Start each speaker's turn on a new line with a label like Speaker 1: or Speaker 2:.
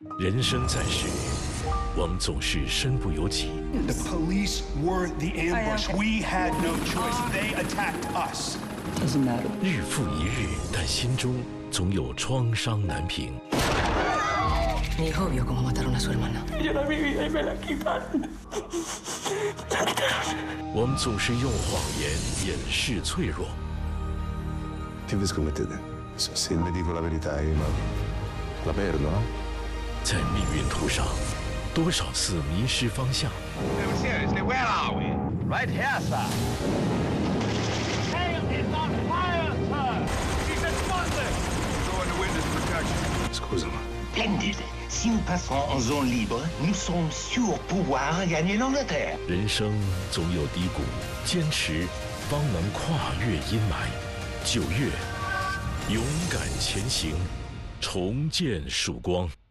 Speaker 1: 人生在世，我们总是身不由己。
Speaker 2: The police were the ambush. We had no choice. They attacked us.
Speaker 3: Doesn't matter.
Speaker 1: 日复一日，但心中总有创伤难平。
Speaker 3: Mi hijo vio cómo mataron a su hermana.
Speaker 4: Yo era mi vida y me la quitaron.
Speaker 1: 我们总是用谎言掩饰脆弱。
Speaker 5: Che vi scommettete? Se ne dico la verità, la perdo, no?
Speaker 1: 在命运途上，多少次迷失方向。
Speaker 6: Seriously, where are we? Right here, sir.
Speaker 7: Tail is on fire, sir. He's explosive.
Speaker 2: Go into witness protection.
Speaker 5: Scusa, ma
Speaker 6: Splendide. Si nous passons en zone libre, nous sommes sûrs pouvoir gagner l'Angleterre.
Speaker 1: 人生总有低谷，坚持方能跨越阴霾。9月，勇敢前行，重见曙光。